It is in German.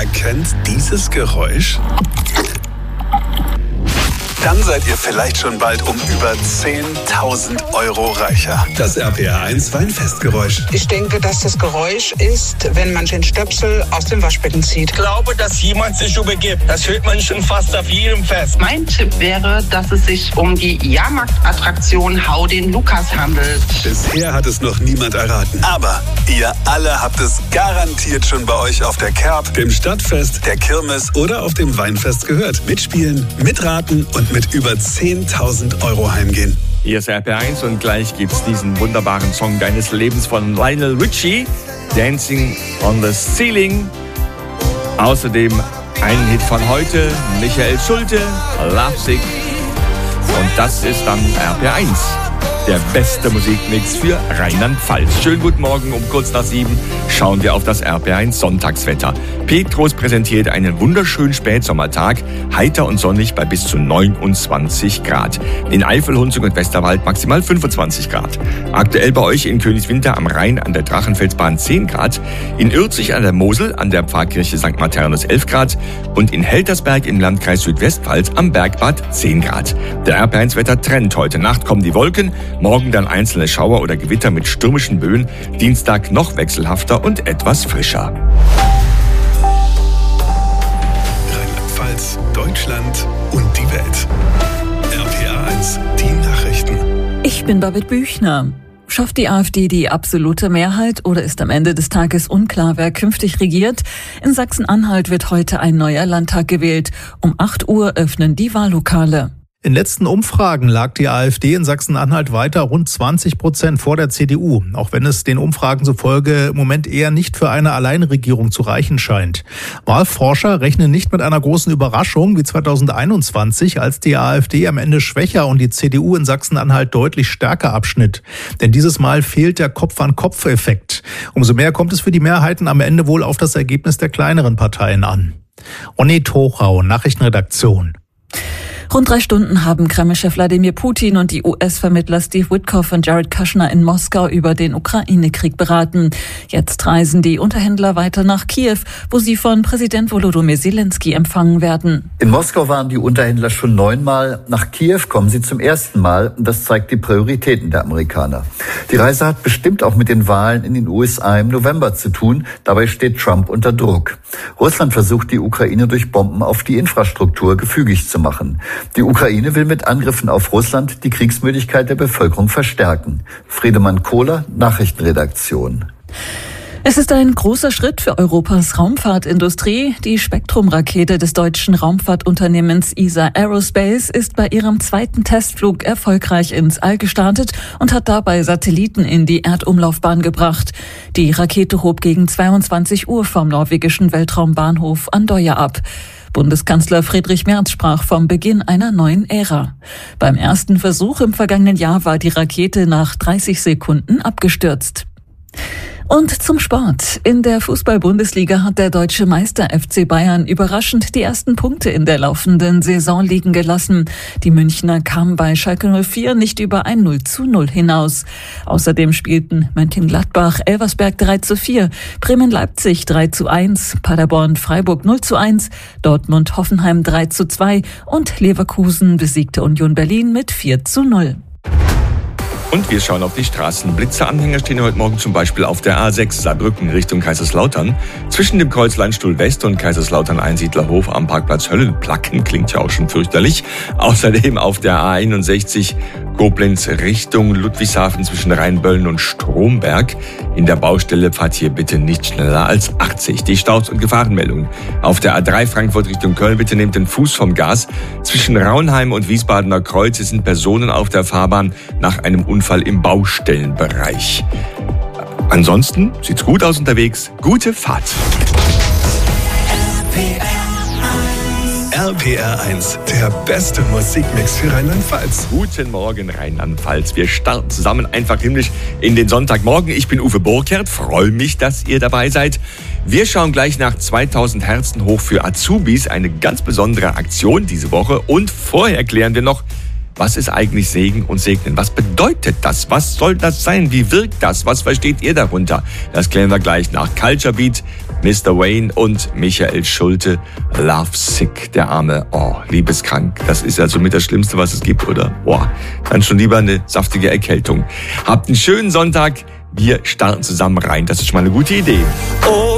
erkennt dieses Geräusch? Dann seid ihr vielleicht schon bald um über 10.000 Euro reicher. Das RPR1 Weinfestgeräusch. Ich denke, dass das Geräusch ist, wenn man den Stöpsel aus dem Waschbecken zieht. Ich glaube, dass jemand sich übergibt. Das hört man schon fast auf jedem Fest. Mein Tipp wäre, dass es sich um die Jahrmarktattraktion Hau den Lukas handelt. Bisher hat es noch niemand erraten. Aber ihr alle habt es garantiert schon bei euch auf der Kerb, dem Stadtfest, der Kirmes oder auf dem Weinfest gehört. Mitspielen, mitraten und mit über 10.000 Euro heimgehen. Hier ist RPR1 und gleich gibt's diesen wunderbaren Song deines Lebens von Lionel Richie, Dancing on the Ceiling. Außerdem ein Hit von heute, Michael Schulte, Lovesick. Und das ist dann RPR1, der beste Musikmix für Rheinland-Pfalz. Schönen guten Morgen, um kurz nach 7 schauen wir auf das RPR1 Sonntagswetter. Petros präsentiert einen wunderschönen Spätsommertag, heiter und sonnig bei bis zu 29 Grad. In Eifel, Hunsrück und Westerwald maximal 25 Grad. Aktuell bei euch in Königswinter am Rhein an der Drachenfelsbahn 10 Grad, in Ürzig an der Mosel an der Pfarrkirche St. Maternus 11 Grad und in Heltersberg im Landkreis Südwestpfalz am Bergbad 10 Grad. Der RPR1-Wetter trennt. Heute Nacht kommen die Wolken, morgen dann einzelne Schauer oder Gewitter mit stürmischen Böen, Dienstag noch wechselhafter und etwas frischer. Rheinland-Pfalz, Deutschland und die Welt. RPR1, die Nachrichten. Ich bin Babette Büchner. Schafft die AfD die absolute Mehrheit oder ist am Ende des Tages unklar, wer künftig regiert? In Sachsen-Anhalt wird heute ein neuer Landtag gewählt. Um 8 Uhr öffnen die Wahllokale. In letzten Umfragen lag die AfD in Sachsen-Anhalt weiter rund 20% vor der CDU, auch wenn es den Umfragen zufolge im Moment eher nicht für eine Alleinregierung zu reichen scheint. Wahlforscher rechnen nicht mit einer großen Überraschung wie 2021, als die AfD am Ende schwächer und die CDU in Sachsen-Anhalt deutlich stärker abschnitt. Denn dieses Mal fehlt der Kopf-an-Kopf-Effekt. Umso mehr kommt es für die Mehrheiten am Ende wohl auf das Ergebnis der kleineren Parteien an. Onni Tochau, Nachrichtenredaktion. Rund 3 Stunden haben Kreml-Chef Wladimir Putin und die US-Vermittler Steve Witkoff und Jared Kushner in Moskau über den Ukraine-Krieg beraten. Jetzt reisen die Unterhändler weiter nach Kiew, wo sie von Präsident Volodymyr Zelensky empfangen werden. In Moskau waren die Unterhändler schon 9-mal. Nach Kiew kommen sie zum ersten Mal. Das zeigt die Prioritäten der Amerikaner. Die Reise hat bestimmt auch mit den Wahlen in den USA im November zu tun. Dabei steht Trump unter Druck. Russland versucht, die Ukraine durch Bomben auf die Infrastruktur gefügig zu machen. Die Ukraine will mit Angriffen auf Russland die Kriegsmüdigkeit der Bevölkerung verstärken. Friedemann Kohler, Nachrichtenredaktion. Es ist ein großer Schritt für Europas Raumfahrtindustrie. Die Spektrum-Rakete des deutschen Raumfahrtunternehmens ESA Aerospace ist bei ihrem 2. Testflug erfolgreich ins All gestartet und hat dabei Satelliten in die Erdumlaufbahn gebracht. Die Rakete hob gegen 22 Uhr vom norwegischen Weltraumbahnhof Andøya ab. Bundeskanzler Friedrich Merz sprach vom Beginn einer neuen Ära. Beim ersten Versuch im vergangenen Jahr war die Rakete nach 30 Sekunden abgestürzt. Und zum Sport. In der Fußball-Bundesliga hat der deutsche Meister FC Bayern überraschend die ersten Punkte in der laufenden Saison liegen gelassen. Die Münchner kamen bei Schalke 04 nicht über ein 0:0 hinaus. Außerdem spielten Mönchengladbach Elversberg 3:4, Bremen-Leipzig 3:1, Paderborn-Freiburg 0:1, Dortmund-Hoffenheim 3:2 und Leverkusen besiegte Union Berlin mit 4:0. Und wir schauen auf die Straßen. Blitzeranhänger stehen heute Morgen zum Beispiel auf der A6 Saarbrücken Richtung Kaiserslautern. Zwischen dem Kreuz Landstuhl West und Kaiserslautern Einsiedlerhof am Parkplatz Höllenplacken. Klingt ja auch schon fürchterlich. Außerdem auf der A61 Koblenz Richtung Ludwigshafen zwischen Rheinböllen und Stromberg. In der Baustelle fahrt hier bitte nicht schneller als 80. Die Staus- und Gefahrenmeldungen. Auf der A3 Frankfurt Richtung Köln bitte nehmt den Fuß vom Gas. Zwischen Raunheim und Wiesbadener Kreuz sind Personen auf der Fahrbahn nach einem Unfall im Baustellenbereich. Ansonsten sieht's gut aus unterwegs. Gute Fahrt. RPR1, der beste Musikmix für Rheinland-Pfalz. Guten Morgen Rheinland-Pfalz. Wir starten zusammen einfach himmlisch in den Sonntagmorgen. Ich bin Uwe Burkert, freue mich, dass ihr dabei seid. Wir schauen gleich nach 2000 Herzen hoch für Azubis, eine ganz besondere Aktion diese Woche. Und vorher klären wir noch, was ist eigentlich Segen und Segnen? Was bedeutet das? Was soll das sein? Wie wirkt das? Was versteht ihr darunter? Das klären wir gleich nach Culture Beat Mr. Wayne und Michael Schulte, Love Sick, der Arme, liebeskrank. Das ist also mit das Schlimmste, was es gibt, oder? Dann schon lieber eine saftige Erkältung. Habt einen schönen Sonntag, wir starten zusammen rein, das ist schon mal eine gute Idee.